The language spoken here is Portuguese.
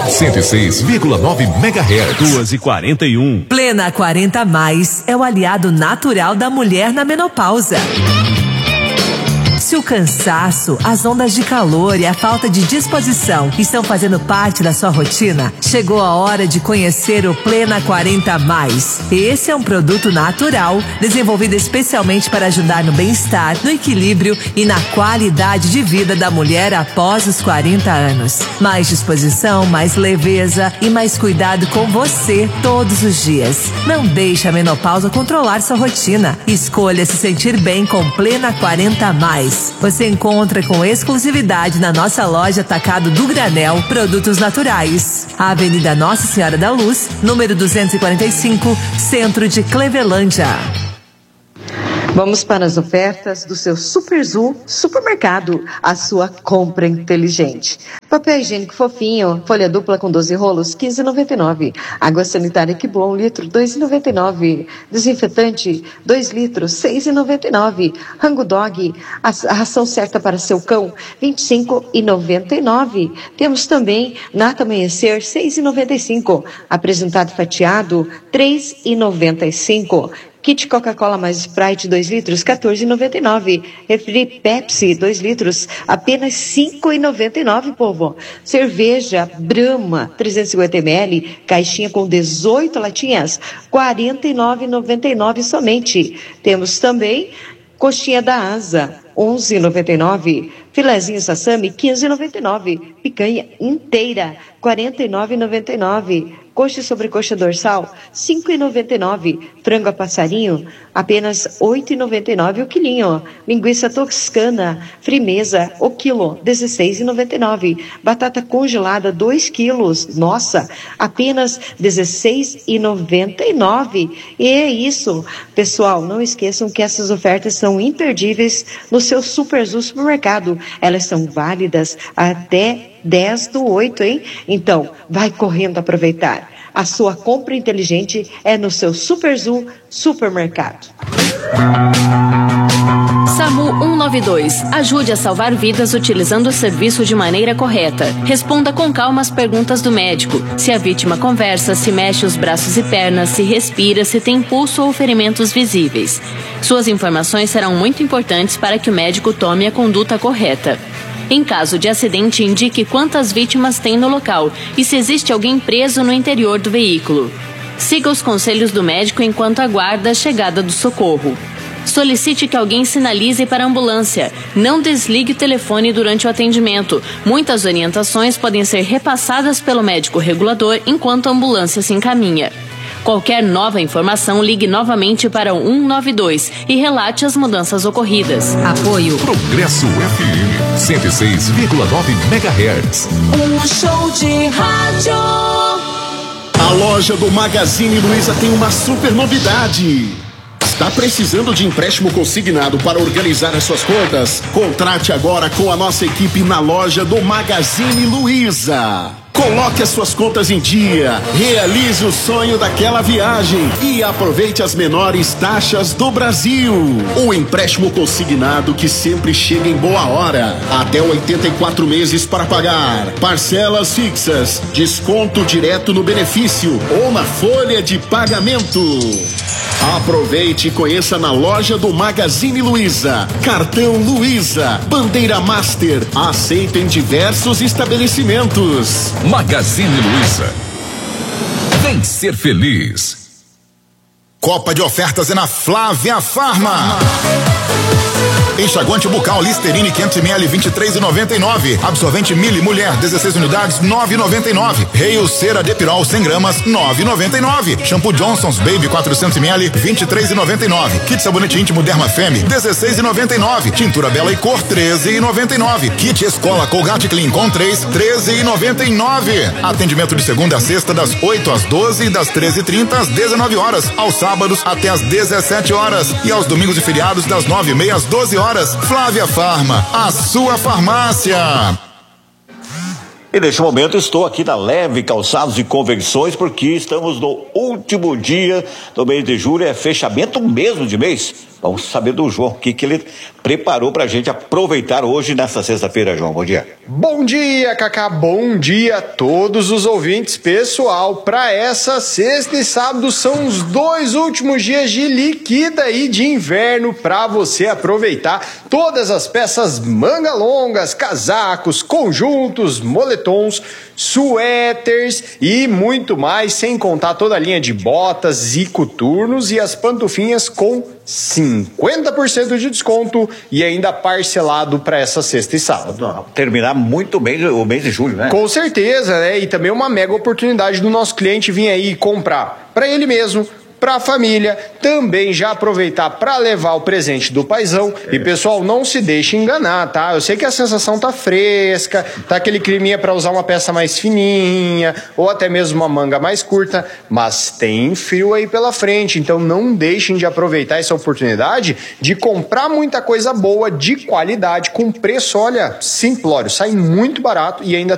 106,9 MHz. 2h41. Plena 40 Mais é o aliado natural da mulher na menopausa. Se o cansaço, as ondas de calor e a falta de disposição estão fazendo parte da sua rotina, chegou a hora de conhecer o Plena 40 Mais. Esse é um produto natural, desenvolvido especialmente para ajudar no bem-estar, no equilíbrio e na qualidade de vida da mulher após os 40 anos. Mais disposição, mais leveza e mais cuidado com você todos os dias. Não deixe a menopausa controlar sua rotina. Escolha se sentir bem com Plena 40 Mais. Você encontra com exclusividade na nossa loja Atacado do Granel Produtos Naturais. A Avenida Nossa Senhora da Luz, número 245, centro de Clevelândia. Vamos para as ofertas do seu Superzu Supermercado, a sua compra inteligente. Papel higiênico fofinho, folha dupla com 12 rolos, R$ 15,99. Água sanitária Que Bom, 1 litro, R$ 2,99. Desinfetante, 2 litros, R$ 6,99. Rango Dog, a ração certa para seu cão, R$ 25,99. Temos também Nata Amanhecer, R$ 6,95. Apresentado fatiado, R$ 3,95. Kit Coca-Cola mais Sprite 2 litros, R$ 14,99. Refri Pepsi 2 litros, apenas R$ 5,99, povo. Cerveja Brahma 350 ml, caixinha com 18 latinhas, R$ 49,99 somente. Temos também coxinha da Asa, R$ 11,99. Filezinho Sassami, R$ 15,99. Picanha inteira, R$ 49,99. Coxa e sobrecoxa dorsal, R$ 5,99. Frango a passarinho, apenas R$ 8,99 o quilinho. Linguiça toscana, Frimeza, o quilo, R$ 16,99. Batata congelada, 2 quilos, nossa, apenas R$ 16,99. E é isso, pessoal, não esqueçam que essas ofertas são imperdíveis no seu Superzu Supermercado. Elas são válidas até 10/8, hein? Então, vai correndo aproveitar. A sua compra inteligente é no seu Superzu Supermercado. SAMU 192. Ajude a salvar vidas utilizando o serviço de maneira correta. Responda com calma as perguntas do médico. Se a vítima conversa, se mexe os braços e pernas, se respira, se tem pulso ou ferimentos visíveis. Suas informações serão muito importantes para que o médico tome a conduta correta. Em caso de acidente, indique quantas vítimas tem no local e se existe alguém preso no interior do veículo. Siga os conselhos do médico enquanto aguarda a chegada do socorro. Solicite que alguém sinalize para a ambulância. Não desligue o telefone durante o atendimento. Muitas orientações podem ser repassadas pelo médico regulador enquanto a ambulância se encaminha. Qualquer nova informação, ligue novamente para o 192 e relate as mudanças ocorridas. Apoio Progresso FM 106,9 MHz. Um show de rádio. A loja do Magazine Luiza tem uma super novidade. Está precisando de empréstimo consignado para organizar as suas contas? Contrate agora com a nossa equipe na loja do Magazine Luiza. Coloque as suas contas em dia, realize o sonho daquela viagem e aproveite as menores taxas do Brasil. O empréstimo consignado que sempre chega em boa hora, até 84 meses para pagar, parcelas fixas, desconto direto no benefício ou na folha de pagamento. Aproveite e conheça na loja do Magazine Luiza. Cartão Luiza, bandeira Master, aceito em diversos estabelecimentos. Magazine Luiza. Vem ser feliz. Copa de ofertas é na Flávia Farma. Enxaguante bucal Listerine 500ml 23,99. Absorvente Mille Mulher 16 unidades 9,99. Reio Cera Depirol 100 gramas 9,99. Shampoo Johnson's Baby 400ml 23,99. Kit sabonete íntimo Derma Femme 16,99. Tintura Bela e Cor 13,99. Kit Escola Colgate Clean com 3 13,99. Atendimento de segunda a sexta das 8 às 12 e das 13h30 às 19 horas. Aos sábados até às 17 horas e aos domingos e feriados das 9h30 às 12 horas. Flávia Farma, a sua farmácia. E neste momento estou aqui na Leve Calçados e Conversões porque estamos no último dia do mês de julho, é fechamento mesmo de mês. Vamos saber do João, o que ele preparou pra gente aproveitar hoje nessa sexta-feira, João. Bom dia. Bom dia, Cacá. Bom dia a todos os ouvintes. Pessoal, para essa sexta e sábado são os 2 últimos dias de liquida e de inverno para você aproveitar todas as peças manga longas, casacos, conjuntos, moletons, suéteres e muito mais, sem contar toda a linha de botas e coturnos e as pantufinhas com 50% de desconto e ainda parcelado para essa sexta e sábado. Terminar muito bem o mês de julho, né? Com certeza, né? E também uma mega oportunidade do nosso cliente vir aí comprar para ele mesmo, para a família, também já aproveitar para levar o presente do paizão. E pessoal, não se deixe enganar, tá? Eu sei que a sensação tá fresca, tá aquele climinha para usar uma peça mais fininha ou até mesmo uma manga mais curta, mas tem frio aí pela frente, então não deixem de aproveitar essa oportunidade de comprar muita coisa boa, de qualidade, com preço, olha, simplório, sai muito barato e ainda